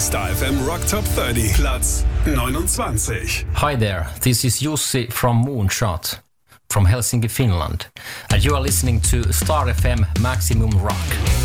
Star FM Rock Top 30, Platz 29. Hi there, this is Jussi from Moonshot, from Helsinki, Finland, and you are listening to Star FM Maximum Rock.